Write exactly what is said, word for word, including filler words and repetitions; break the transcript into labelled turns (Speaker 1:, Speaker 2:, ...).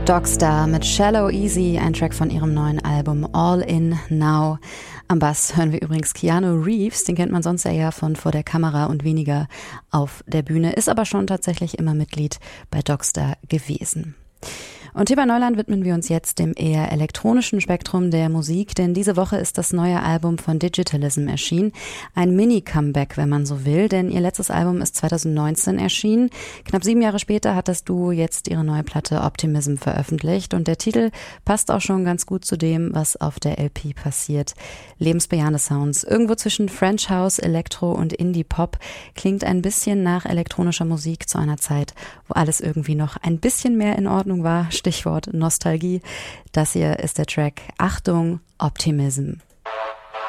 Speaker 1: Dogstar mit Shallow Easy, ein Track von ihrem neuen Album All In Now. Am Bass hören wir übrigens Keanu Reeves, den kennt man sonst eher von vor der Kamera und weniger auf der Bühne, ist aber schon tatsächlich immer Mitglied bei Dogstar gewesen. Und hier bei Neuland widmen wir uns jetzt dem eher elektronischen Spektrum der Musik, denn diese Woche ist das neue Album von Digitalism erschienen. Ein Mini-Comeback, wenn man so will, denn ihr letztes Album ist zwanzig neunzehn erschienen. Knapp sieben Jahre später hat das Duo jetzt ihre neue Platte Optimism veröffentlicht und der Titel passt auch schon ganz gut zu dem, was auf der L P passiert. Lebensbejahende Sounds, irgendwo zwischen French House, Elektro und Indie-Pop, klingt ein bisschen nach elektronischer Musik zu einer Zeit, wo alles irgendwie noch ein bisschen mehr in Ordnung war. Stichwort Nostalgie. Das hier ist der Track Achtung, Optimism.